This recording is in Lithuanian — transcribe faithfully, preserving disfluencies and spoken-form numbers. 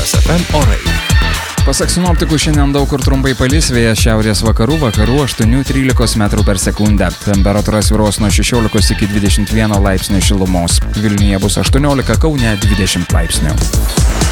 Taras F M orai. Pasak sinoptikų, šiandien daug kur trumpai palis, vėjas šiaurės vakarų, vakarų aštuoni trylika metrų per sekundę. Temperatūra svyruos nuo šešiolikos iki dvidešimt vieno laipsnio šilumos. Vilniuje bus aštuoniolika, Kaune dvidešimt laipsnių.